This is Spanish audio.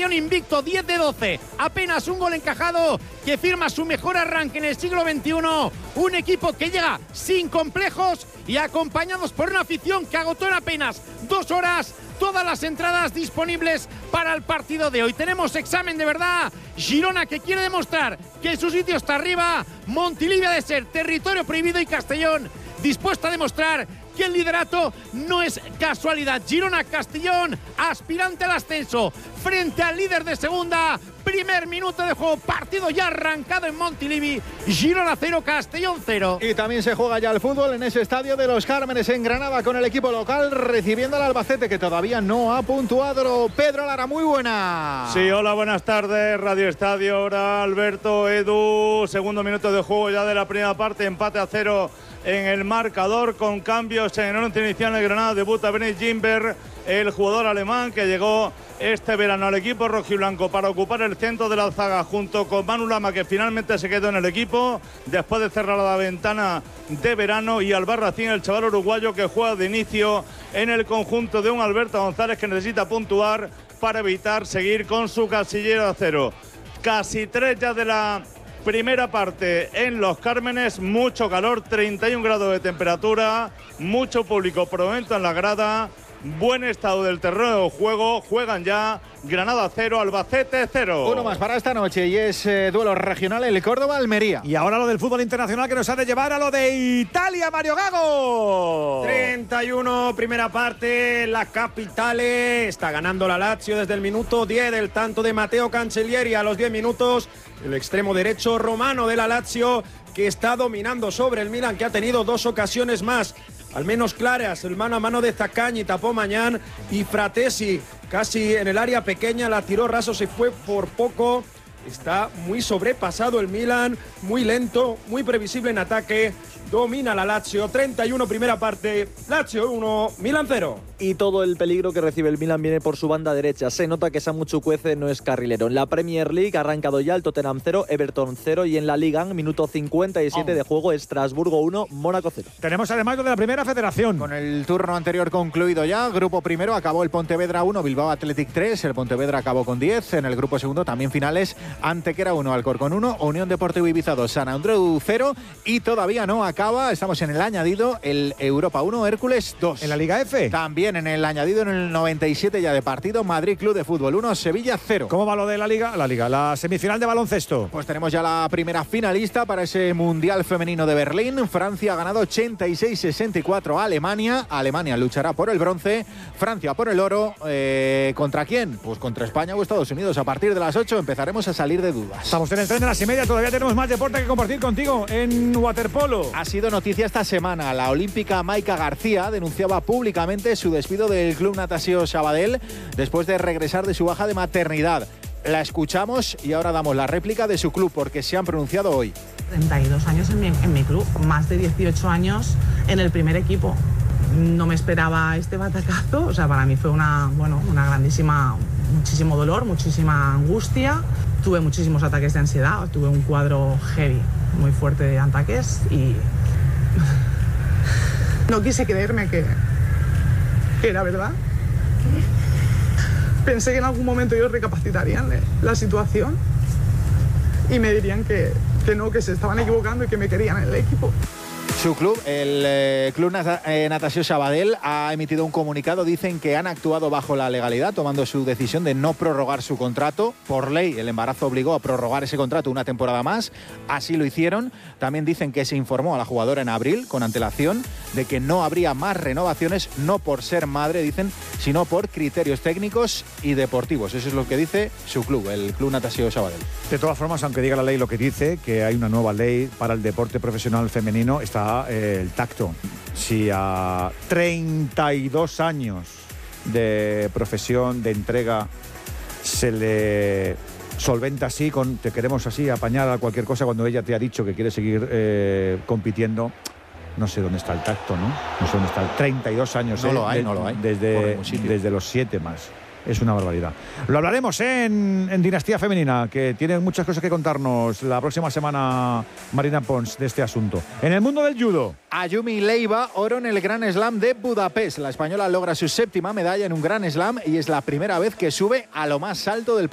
Castellón invicto, 10 de 12, apenas un gol encajado, que firma su mejor arranque en el siglo XXI. Un equipo que llega sin complejos y acompañados por una afición que agotó en apenas 2 horas todas las entradas disponibles para el partido de hoy. Tenemos examen de verdad. Girona, que quiere demostrar que su sitio está arriba. Montilivi ha de ser territorio prohibido, y Castellón dispuesto a demostrar que el liderato no es casualidad. Girona-Castellón, aspirante al ascenso frente al líder de segunda. Primer minuto de juego, partido ya arrancado en Montilivi. Girona 0, Castellón 0. Y también se juega ya el fútbol en ese estadio de los Cármenes en Granada, con el equipo local recibiendo al Albacete, que todavía no ha puntuado. Pedro Lara, muy buena. Sí, hola, buenas tardes. Radio Estadio, ahora Alberto, Edu. Segundo minuto de juego ya de la primera parte, empate a 0 en el marcador, con cambios en el once inicial de Granada. Debuta Benny Gimber, el jugador alemán que llegó este verano al equipo rojiblanco para ocupar el centro de la zaga junto con Manu Lama, que finalmente se quedó en el equipo después de cerrar la ventana de verano, y Albarracín, el chaval uruguayo que juega de inicio en el conjunto de un Alberto González que necesita puntuar para evitar seguir con su casillero a 0. Casi 3 ya de la primera parte en Los Cármenes, mucho calor, 31 grados de temperatura, mucho público por el momento en la grada, buen estado del terreno de juego. Juegan ya Granada 0, Albacete 0. Uno más para esta noche y es duelo regional, el Córdoba-Almería. Y ahora lo del fútbol internacional, que nos ha de llevar a lo de Italia, Mario Gago. 31, primera parte, la Capitale. Está ganando la Lazio desde el minuto 10 del tanto de Matteo Cancellieri. A los 10 minutos, el extremo derecho romano de la Lazio, que está dominando sobre el Milan, que ha tenido 2 ocasiones más, al menos claras, el mano a mano de Zaccagni, tapó Mañán, y Fratesi casi en el área pequeña, la tiró raso, se fue por poco. Está muy sobrepasado el Milan, muy lento, muy previsible en ataque. Domina la Lazio, 31 primera parte, Lazio 1, Milan 0. Y todo el peligro que recibe el Milan viene por su banda derecha. Se nota que Samu Chukwueze no es carrilero. En la Premier League ha arrancado ya el Tottenham 0, Everton 0, y en la Liga, minuto 57 de juego, Estrasburgo 1, Mónaco 0. Tenemos además lo de la Primera Federación. Con el turno anterior concluido ya, grupo primero acabó el Pontevedra 1, Bilbao Athletic 3, el Pontevedra acabó con 10. En el grupo segundo también finales, Antequera 1, Alcorcón 1, Unión Deportivo Ibiza 2, San Andreu 0, y todavía no acaba, estamos en el añadido, el Europa 1, Hércules 2. En la Liga F. También en el añadido, en el 97 ya de partido, Madrid Club de Fútbol 1, Sevilla 0. ¿Cómo va lo de la Liga? La semifinal de baloncesto. Pues tenemos ya la primera finalista para ese Mundial Femenino de Berlín. Francia ha ganado 86-64 a Alemania. Alemania luchará por el bronce, Francia por el oro. ¿Contra quién? Pues contra España o Estados Unidos. A partir de las 8 empezaremos a salir de dudas. Estamos en el tren de las 9:30, todavía tenemos más deporte que compartir contigo en waterpolo. Ha sido noticia esta semana. La olímpica Maika García denunciaba públicamente su despido del Club Natació Sabadell después de regresar de su baja de maternidad. La escuchamos y ahora damos la réplica de su club, porque se han pronunciado hoy. 32 años en mi club, más de 18 años en el primer equipo. No me esperaba este batacazo, o sea, para mí fue una grandísima, muchísimo dolor, muchísima angustia. Tuve muchísimos ataques de ansiedad, tuve un cuadro heavy, muy fuerte de ataques, y no quise creerme que era verdad. Pensé que en algún momento ellos recapacitarían la situación y me dirían que no, que se estaban equivocando y que me querían en el equipo. Su club, el Club Natació Sabadell, ha emitido un comunicado. Dicen que han actuado bajo la legalidad, tomando su decisión de no prorrogar su contrato. Por ley, el embarazo obligó a prorrogar ese contrato una temporada más. Así lo hicieron. También dicen que se informó a la jugadora en abril, con antelación, de que no habría más renovaciones, no por ser madre, dicen, sino por criterios técnicos y deportivos. Eso es lo que dice su club, el Club Natació Sabadell. De todas formas, aunque diga la ley lo que dice, que hay una nueva ley para el deporte profesional femenino, está el tacto. Si a 32 años de profesión, de entrega, se le solventa así, con te queremos así, apañar a cualquier cosa, cuando ella te ha dicho que quiere seguir compitiendo, no sé dónde está el tacto, ¿no? No sé dónde está el 32 años. No lo hay, no lo hay. Desde los 7 más. Es una barbaridad. Lo hablaremos en Dinastía Femenina, que tiene muchas cosas que contarnos la próxima semana, Marina Pons, de este asunto. En el mundo del judo, Ayumi Leiva, oro en el Grand Slam de Budapest. La española logra su 7ª medalla en un Grand Slam y es la primera vez que sube a lo más alto del